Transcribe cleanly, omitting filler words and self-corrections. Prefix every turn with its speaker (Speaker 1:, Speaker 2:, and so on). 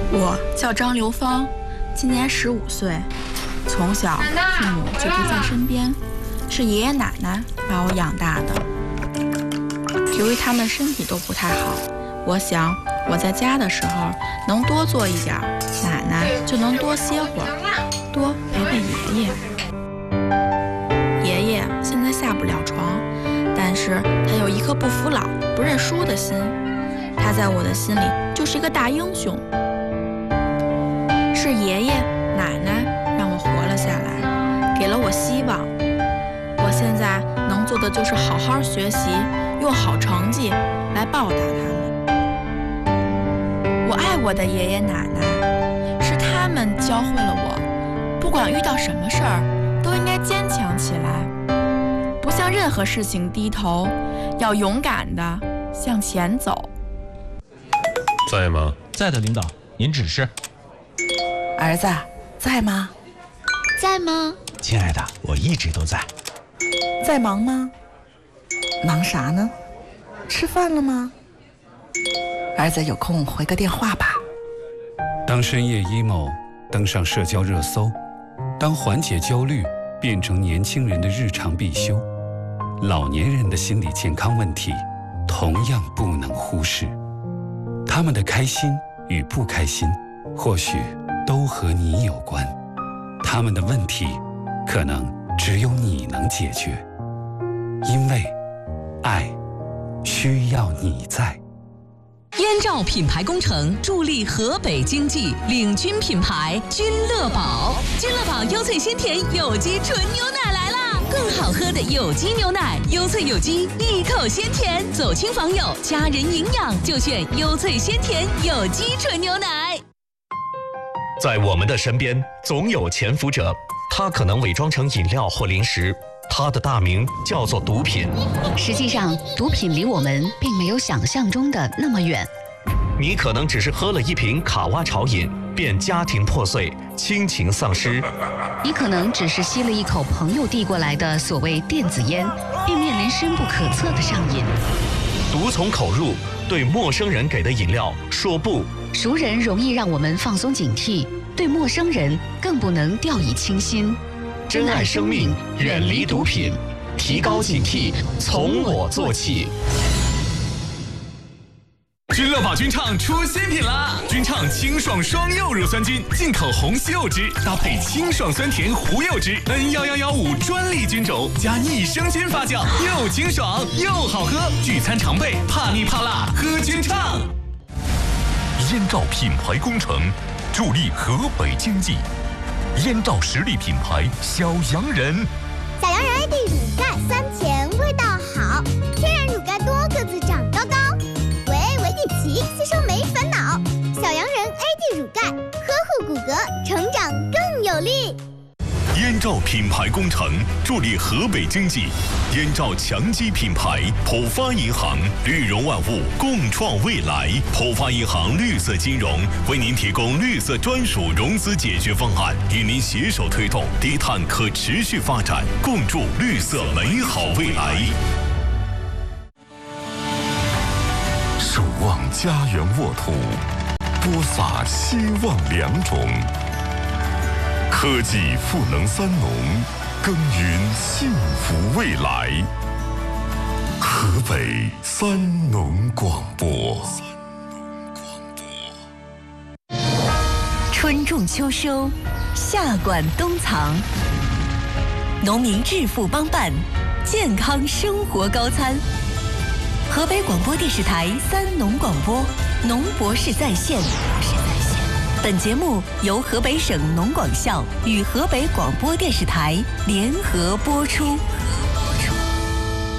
Speaker 1: 我叫张刘芳，今年15岁，从小父母就不在身边，是爷爷奶奶把我养大的。由于他们身体都不太好，我想我在家的时候能多做一点，奶奶就能多歇会儿，多陪陪爷爷。爷爷现在下不了床，但是他有一颗不服老、不认输的心，他在我的心里就是一个大英雄。是爷爷奶奶让我活了下来，给了我希望。我现在能做的就是好好学习，用好成绩来报答他们。我爱我的爷爷奶奶，是他们教会了我，不管遇到什么事儿，都应该坚强起来，不向任何事情低头，要勇敢地向前走。
Speaker 2: 在吗？
Speaker 3: 在的，领导，您指示。
Speaker 4: 儿子，在吗？
Speaker 5: 在吗？
Speaker 3: 亲爱的，我一直都在。
Speaker 4: 在忙吗？忙啥呢？吃饭了吗？儿子有空回个电话吧。
Speaker 6: 当深夜 emo 登上社交热搜，当缓解焦虑变成年轻人的日常必修，老年人的心理健康问题同样不能忽视。他们的开心与不开心，或许都和你有关，他们的问题可能只有你能解决，因为爱需要你在。
Speaker 7: 燕赵品牌工程助力河北经济，领军品牌君乐宝。君乐宝优萃鲜甜有机纯牛奶来啦！更好喝的有机牛奶，优萃有机，一口鲜甜，走亲访友，家人营养就选优萃鲜甜有机纯牛奶。
Speaker 8: 在我们的身边，总有潜伏者，他可能伪装成饮料或零食，他的大名叫做毒品。
Speaker 7: 实际上，毒品离我们并没有想象中的那么远。
Speaker 8: 你可能只是喝了一瓶卡哇潮饮，便家庭破碎，亲情丧失；
Speaker 7: 你可能只是吸了一口朋友递过来的所谓电子烟，便面临深不可测的上瘾。
Speaker 8: 毒从口入，对陌生人给的饮料说不。
Speaker 7: 熟人容易让我们放松警惕，对陌生人更不能掉以轻心。
Speaker 8: 珍爱生命，远离毒品，提高警惕，从我做起。
Speaker 9: 君乐宝菌畅出新品啦！菌畅清爽双柚乳酸菌，进口红西柚汁搭配清爽酸甜胡柚汁 N1115专利菌种，加益生菌发酵，又清爽又好喝。聚餐常备，怕腻怕辣喝菌畅。
Speaker 10: 燕赵品牌工程助力河北经济，燕赵实力品牌小洋人。
Speaker 5: 小洋人 AD 乳钙酸甜味道好，天然乳钙多个子长高高，维地奇吸收没烦恼。小洋人 AD 乳钙呵护骨骼，成长更有力。
Speaker 10: 燕赵品牌工程助力河北经济，燕赵强基品牌，浦发银行，绿融万物，共创未来。浦发银行绿色金融为您提供绿色专属融资解决方案，与您携手推动低碳可持续发展，共筑绿色美好未来。
Speaker 11: 守望家园沃土，播撒希望良种。科技赋能三农，耕耘幸福未来。河北三农广播。
Speaker 12: 春种秋收，夏管冬藏，农民致富帮办，健康生活高餐。河北广播电视台三农广播，农博士在线。本节目由河北省农广校与河北广播电视台联合播出。